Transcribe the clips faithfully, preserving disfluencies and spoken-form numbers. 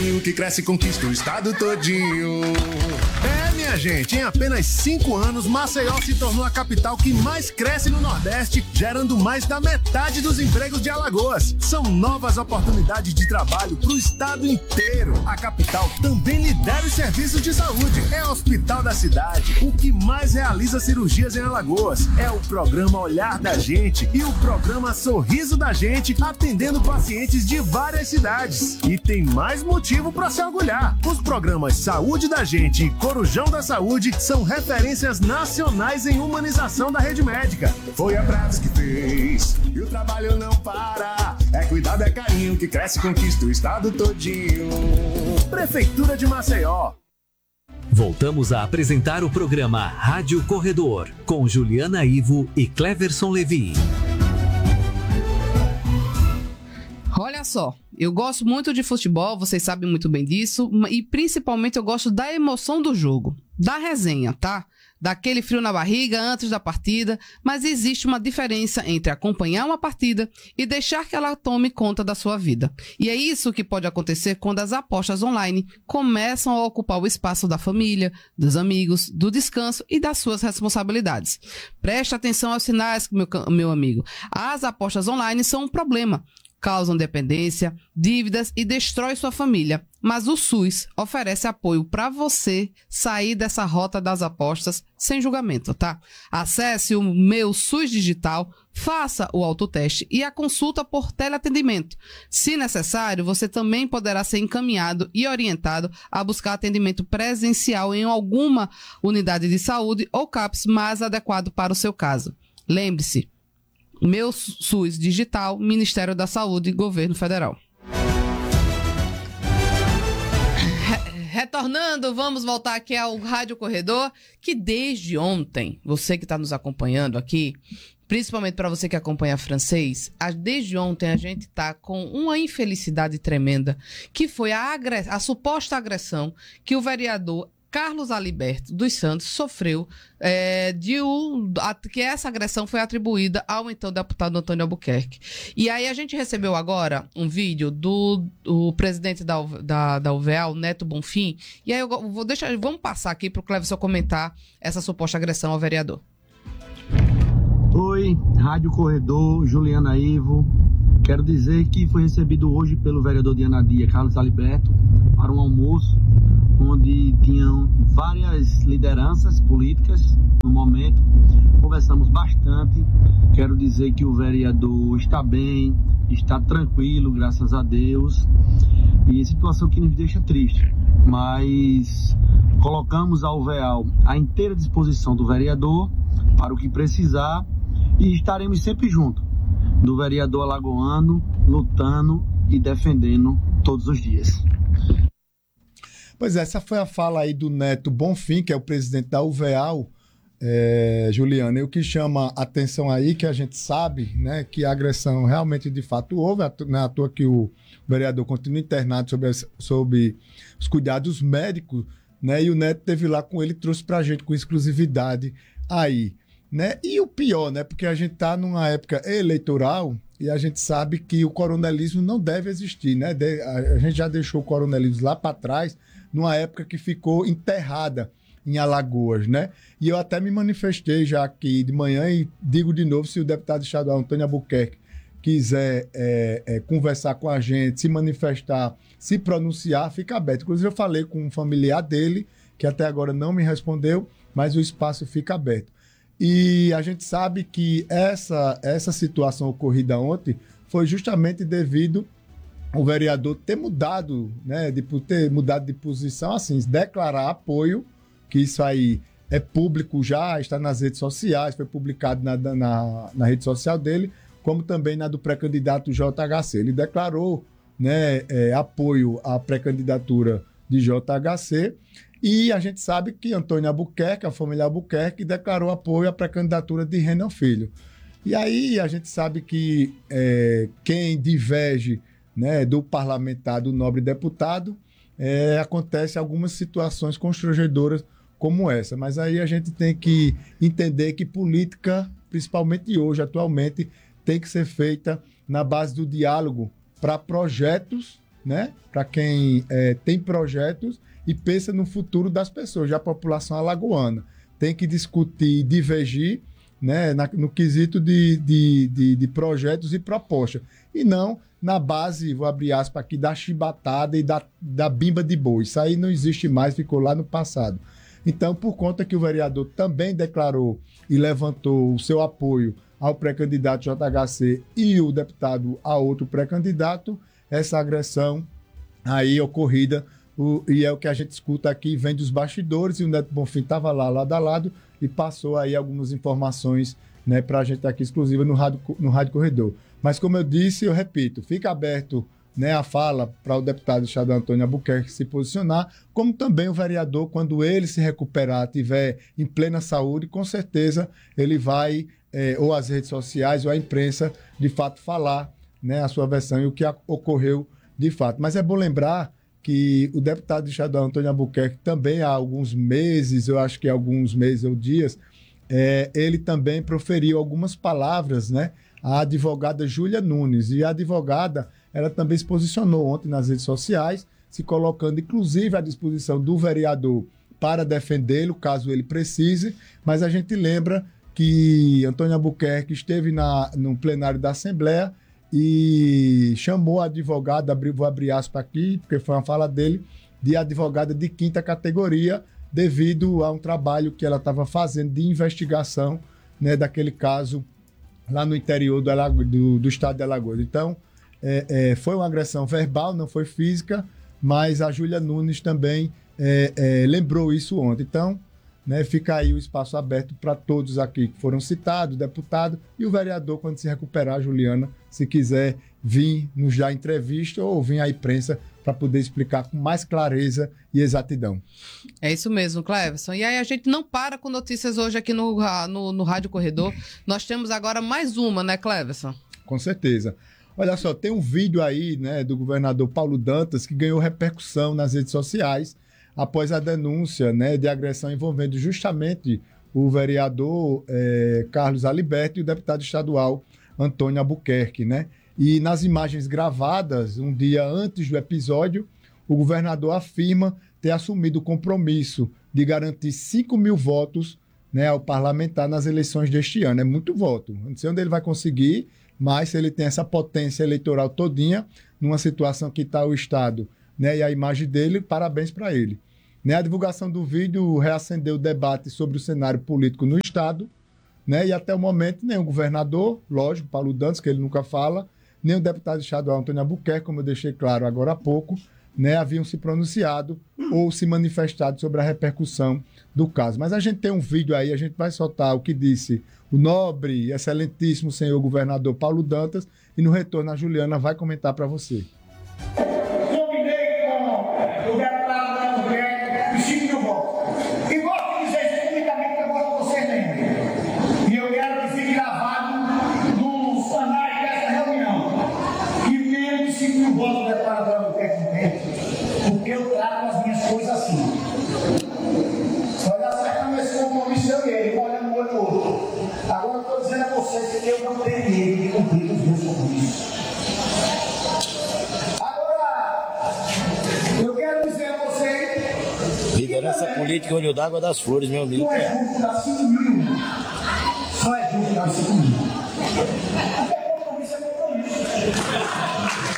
carinho que cresce e conquista o estado todinho. É, minha gente, em apenas cinco anos, Maceió se tornou a capital que mais cresce no Nordeste, gerando mais da metade dos empregos de Alagoas. São novas oportunidades de trabalho para o estado inteiro. A capital também lidera os serviços de saúde. É o hospital da cidade. O que mais realiza cirurgias em Alagoas é o programa Olhar da Gente e o programa Sorriso da Gente, atendendo pacientes de várias cidades. E tem mais motivo para se orgulhar. Os programas Saúde da Gente e Corujão da Saúde são referências nacionais em humanização da rede médica. Foi a Pratos que fez e o trabalho não para. É cuidado, é carinho que cresce e conquista o estado todinho. Prefeitura de Maceió. Voltamos a apresentar o programa Rádio Corredor com Juliana Ivo e Cleverson Levi. Olha só, eu gosto muito de futebol, vocês sabem muito bem disso, e principalmente eu gosto da emoção do jogo, da resenha, tá? Daquele frio na barriga antes da partida, mas existe uma diferença entre acompanhar uma partida e deixar que ela tome conta da sua vida. E é isso que pode acontecer quando as apostas online começam a ocupar o espaço da família, dos amigos, do descanso e das suas responsabilidades. Preste atenção aos sinais, meu, meu amigo. As apostas online são um problema. Causam dependência, dívidas e destrói sua família. Mas o SUS oferece apoio para você sair dessa rota das apostas sem julgamento, tá? Acesse o Meu SUS Digital, faça o autoteste e a consulta por teleatendimento. Se necessário, você também poderá ser encaminhado e orientado a buscar atendimento presencial em alguma unidade de saúde ou CAPS mais adequado para o seu caso. Lembre-se, Meu SUS Digital, Ministério da Saúde, Governo Federal. Retornando, vamos voltar aqui ao Rádio Corredor, que desde ontem, você que está nos acompanhando aqui, principalmente para você que acompanha francês, desde ontem a gente está com uma infelicidade tremenda, que foi a, agress- a suposta agressão que o vereador Carlos Aliberto dos Santos sofreu, é, de um, a, que essa agressão foi atribuída ao então deputado Antônio Albuquerque. E aí a gente recebeu agora um vídeo do, do presidente da, da, da U V A, o Neto Bonfim, e aí eu vou deixar, vamos passar aqui para o Cleverson comentar essa suposta agressão ao vereador. Oi, Rádio Corredor, Juliana Ivo. Quero dizer que foi recebido hoje pelo vereador de Anadia, Carlos Aliberto, para um almoço onde tinham várias lideranças políticas no momento. Conversamos bastante. Quero dizer que o vereador está bem, está tranquilo, graças a Deus. E situação que nos deixa triste. Mas colocamos a U V A à inteira disposição do vereador para o que precisar e estaremos sempre juntos do vereador alagoano, lutando e defendendo todos os dias. Pois é, essa foi a fala aí do Neto Bonfim, que é o presidente da U V A, é, Juliana. E o que chama atenção aí, que a gente sabe, né, que a agressão realmente de fato houve, não é à toa que o vereador continua internado sob, as, sob os cuidados médicos, né, e o Neto esteve lá com ele, trouxe pra gente com exclusividade aí, né? E o pior, né, porque a gente tá numa época eleitoral e a gente sabe que o coronelismo não deve existir, né? De, a, a gente já deixou o coronelismo lá para trás, numa época que ficou enterrada em Alagoas, né? E eu até me manifestei já aqui de manhã e digo de novo, se o deputado estadual Antônio Albuquerque quiser é, é, conversar com a gente, se manifestar, se pronunciar, fica aberto. Inclusive eu falei com um familiar dele, que até agora não me respondeu, mas o espaço fica aberto. E a gente sabe que essa, essa situação ocorrida ontem foi justamente devido o vereador ter mudado, né, de ter mudado de posição, assim, declarar apoio, que isso aí é público já, está nas redes sociais, foi publicado na, na, na rede social dele, como também na do pré-candidato J H C. Ele declarou, né, é, apoio à pré-candidatura de J H C e a gente sabe que Antônio Albuquerque, a família Albuquerque, declarou apoio à pré-candidatura de Renan Filho. E aí a gente sabe que é, quem diverge, né, do parlamentar, do nobre deputado, é, acontece algumas situações constrangedoras como essa. Mas aí a gente tem que entender que política, principalmente hoje, atualmente, tem que ser feita na base do diálogo para projetos né? Para quem é, tem projetos e pensa no futuro das pessoas, já a população alagoana. Tem que discutir, divergir, né? Na, no quesito de, de, de, de projetos e propostas. E não na base, vou abrir aspas aqui, da chibatada e da, da bimba de boi. Isso aí não existe mais, ficou lá no passado. Então, por conta que o vereador também declarou e levantou o seu apoio ao pré-candidato J H C e o deputado a outro pré-candidato, essa agressão aí ocorrida, o, e é o que a gente escuta aqui, vem dos bastidores, e o Neto Bonfim estava lá, lado a lado, e passou aí algumas informações, né, para a gente aqui exclusiva no Rádio, no Rádio Corredor. Mas como eu disse, eu repito, fica aberto, né, a fala para o deputado estadual Antônio Albuquerque se posicionar, como também o vereador, quando ele se recuperar, estiver em plena saúde, com certeza ele vai, é, ou as redes sociais, ou a imprensa, de fato falar, né, a sua versão e o que ocorreu de fato. Mas é bom lembrar que o deputado estadual Antônio Albuquerque também há alguns meses, eu acho que há alguns meses ou dias, é, ele também proferiu algumas palavras, né, à advogada Júlia Nunes. E a advogada, ela também se posicionou ontem nas redes sociais, se colocando inclusive à disposição do vereador para defendê-lo, caso ele precise. Mas a gente lembra que Antônio Albuquerque esteve na, no plenário da Assembleia e chamou a advogada, vou abrir aspas aqui, porque foi uma fala dele, de advogada de quinta categoria, devido a um trabalho que ela estava fazendo de investigação, né, daquele caso lá no interior do, Alago, do, do estado de Alagoas. Então, é, é, foi uma agressão verbal, não foi física, mas a Júlia Nunes também é, é, lembrou isso ontem. Então, né, fica aí o espaço aberto para todos aqui que foram citados, o deputado e o vereador, quando se recuperar, Juliana, se quiser vir nos dar entrevista ou vir à imprensa para poder explicar com mais clareza e exatidão. É isso mesmo, Cleverson. E aí a gente não para com notícias hoje aqui no, no, no Rádio Corredor. Nós temos agora mais uma, né, Cleverson? Com certeza. Olha só, tem um vídeo aí, né, do governador Paulo Dantas que ganhou repercussão nas redes sociais após a denúncia, né, de agressão envolvendo justamente o vereador eh, Carlos Aliberto e o deputado estadual Antônio Albuquerque, né? E nas imagens gravadas, um dia antes do episódio, o governador afirma ter assumido o compromisso de garantir cinco mil votos, né, ao parlamentar nas eleições deste ano. É muito voto. Não sei onde ele vai conseguir, mas se ele tem essa potência eleitoral todinha, numa situação que está o Estado, né, e a imagem dele, parabéns para ele. Né, a divulgação do vídeo reacendeu o debate sobre o cenário político no Estado, né, e até o momento nem o governador, lógico, Paulo Dantas, que ele nunca fala, nem o deputado estadual Antônio Albuquerque, como eu deixei claro agora há pouco, né, haviam se pronunciado ou se manifestado sobre a repercussão do caso. Mas a gente tem um vídeo aí, a gente vai soltar o que disse o nobre e excelentíssimo senhor governador Paulo Dantas, e no retorno a Juliana vai comentar para você. Porque eu trago as minhas coisas assim. Nós acertamos esse compromisso, eu e ele, um olhando no olho do outro. Agora eu estou dizendo a vocês que eu não tenho medo de cumprir os meus compromissos. Agora, eu quero dizer a vocês. Liderança política, olho d'água das flores, meu amigo. Não é justo dar cinco mil e um. Só é justo dar cinco mil. Até compromisso é compromisso.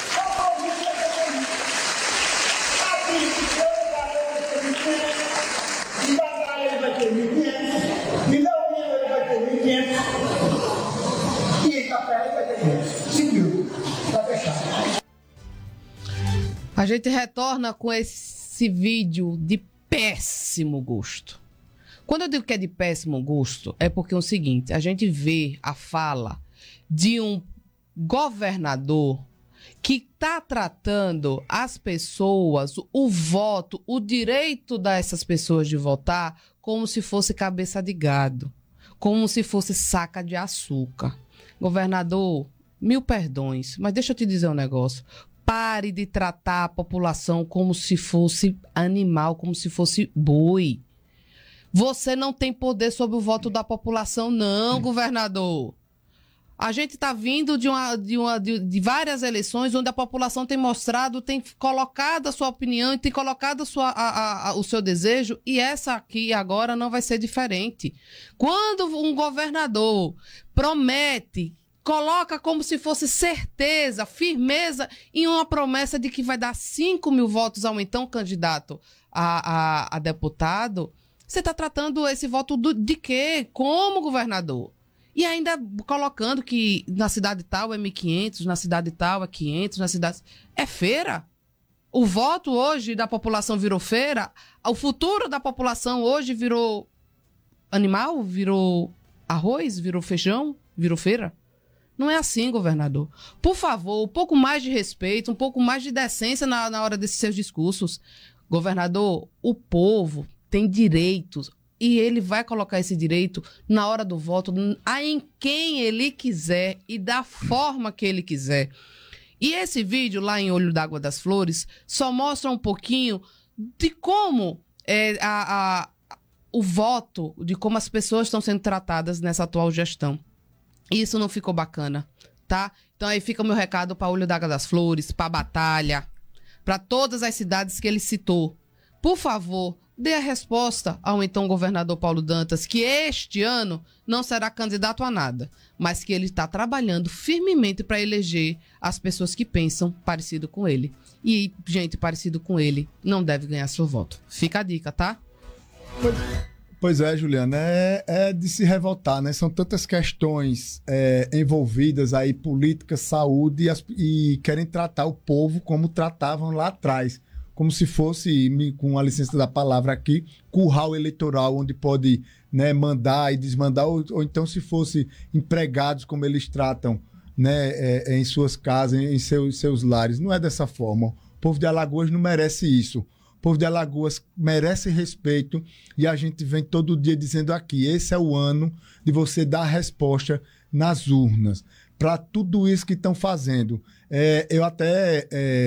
A gente retorna com esse vídeo de péssimo gosto. Quando eu digo que é de péssimo gosto, é porque é o seguinte, a gente vê a fala de um governador que está tratando as pessoas, o voto, o direito dessas pessoas de votar, como se fosse cabeça de gado, como se fosse saca de açúcar. Governador, mil perdões, mas deixa eu te dizer um negócio. Pare de tratar a população como se fosse animal, como se fosse boi. Você não tem poder sobre o voto da população, não, governador. A gente está vindo de, uma, de, uma, de, de várias eleições onde a população tem mostrado, tem colocado a sua opinião, tem colocado a sua, a, a, a, o seu desejo, e essa aqui agora não vai ser diferente. Quando um governador promete, coloca como se fosse certeza, firmeza em uma promessa de que vai dar cinco mil votos ao então candidato a, a, a deputado, você está tratando esse voto do, de quê? Como governador? E ainda colocando que na cidade tal é mil e quinhentos, na cidade tal é quinhentos, na cidade... É feira. O voto hoje da população virou feira. O futuro da população hoje virou animal, virou arroz, virou feijão, virou feira. Não é assim, governador. Por favor, um pouco mais de respeito, um pouco mais de decência na, na hora desses seus discursos. Governador, o povo tem direitos. E ele vai colocar esse direito na hora do voto, a em quem ele quiser e da forma que ele quiser. E esse vídeo lá em Olho d'Água das Flores só mostra um pouquinho de como é, a, a, o voto, de como as pessoas estão sendo tratadas nessa atual gestão. Isso não ficou bacana, tá? Então aí fica o meu recado para Olho d'Água das Flores, para Batalha, para todas as cidades que ele citou. Por favor, dê a resposta ao então governador Paulo Dantas, que este ano não será candidato a nada, mas que ele está trabalhando firmemente para eleger as pessoas que pensam parecido com ele. E gente parecido com ele não deve ganhar seu voto. Fica a dica, tá? Pois, pois é, Juliana, é, é de se revoltar, né? São tantas questões é, envolvidas aí, política, saúde, e, as, e querem tratar o povo como tratavam lá atrás. Como se fosse, com a licença da palavra aqui, curral eleitoral, onde pode, né, mandar e desmandar, ou, ou então se fosse empregados, como eles tratam, né, é, é, em suas casas, em seus, seus lares. Não é dessa forma. O povo de Alagoas não merece isso. O povo de Alagoas merece respeito, e a gente vem todo dia dizendo aqui, esse é o ano de você dar a resposta nas urnas para tudo isso que estão fazendo. É, eu até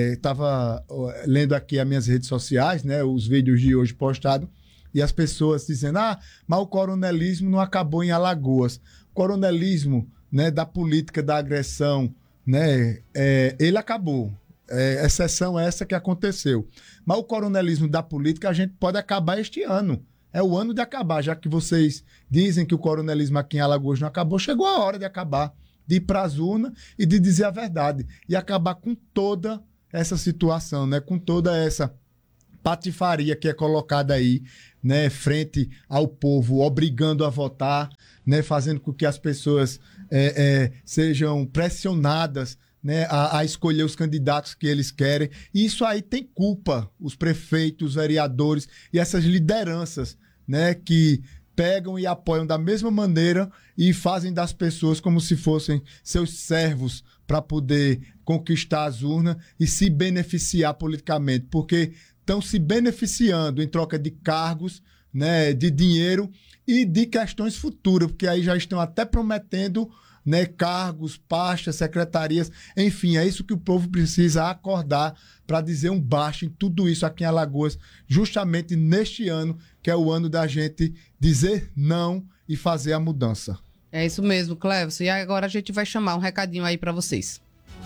estava é, lendo aqui as minhas redes sociais, né, os vídeos de hoje postados, e as pessoas dizendo, ah, mas o coronelismo não acabou em Alagoas. O coronelismo, né, da política, da agressão, né, é, ele acabou. É, exceção essa que aconteceu. Mas o coronelismo da política a gente pode acabar este ano. É o ano de acabar, já que vocês dizem que o coronelismo aqui em Alagoas não acabou, chegou a hora de acabar, de ir para as urnas e de dizer a verdade. E acabar com toda essa situação, né? Com toda essa patifaria que é colocada aí, né, frente ao povo, obrigando a votar, né, fazendo com que as pessoas é, é, sejam pressionadas, né, a, a escolher os candidatos que eles querem. E isso aí tem culpa, os prefeitos, os vereadores e essas lideranças, né, que pegam e apoiam da mesma maneira e fazem das pessoas como se fossem seus servos para poder conquistar as urnas e se beneficiar politicamente, porque estão se beneficiando em troca de cargos, né, de dinheiro e de questões futuras, porque aí já estão até prometendo, né, cargos, pastas, secretarias, enfim, é isso que o povo precisa acordar para dizer um baixo em tudo isso aqui em Alagoas, justamente neste ano, que é o ano da gente dizer não e fazer a mudança. É isso mesmo, Cleverson. E agora a gente vai chamar um recadinho aí para vocês.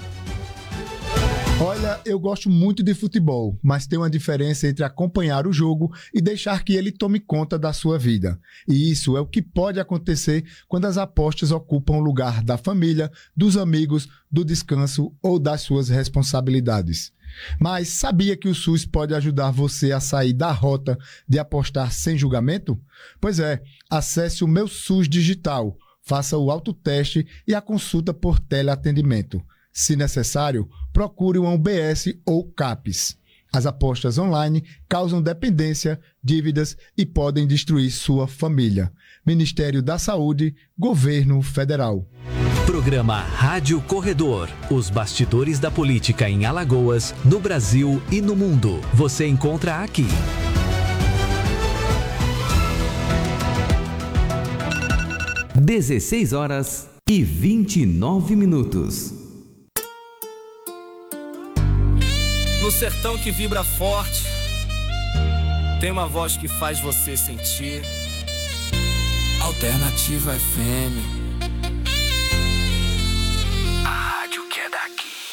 Olha, eu gosto muito de futebol, mas tem uma diferença entre acompanhar o jogo e deixar que ele tome conta da sua vida. E isso é o que pode acontecer quando as apostas ocupam o lugar da família, dos amigos, do descanso ou das suas responsabilidades. Mas sabia que o SUS pode ajudar você a sair da rota de apostar sem julgamento? Pois é, acesse o Meu SUS Digital, faça o autoteste e a consulta por teleatendimento. Se necessário, procure uma U B S ou CAPES. As apostas online causam dependência, dívidas e podem destruir sua família. Ministério da Saúde, Governo Federal. Programa Rádio Corredor. Os bastidores da política em Alagoas, no Brasil e no mundo. Você encontra aqui. dezesseis horas e vinte e nove minutos. No sertão que vibra forte, tem uma voz que faz você sentir. Alternativa F M.